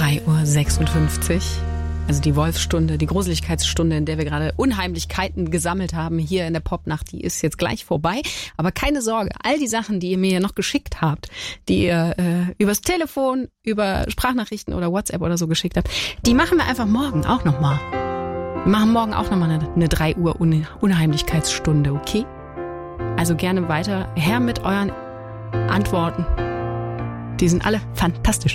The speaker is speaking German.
3:56 Uhr. Also die Wolfsstunde, die Gruseligkeitsstunde, in der wir gerade Unheimlichkeiten gesammelt haben hier in der Popnacht, die ist jetzt gleich vorbei. Aber keine Sorge, all die Sachen, die ihr mir noch geschickt habt, die ihr übers Telefon, über Sprachnachrichten oder WhatsApp oder so geschickt habt, die machen wir einfach morgen auch nochmal. Wir machen morgen auch nochmal eine 3 Uhr Unheimlichkeitsstunde, okay? Also gerne weiter her mit euren Antworten. Die sind alle fantastisch.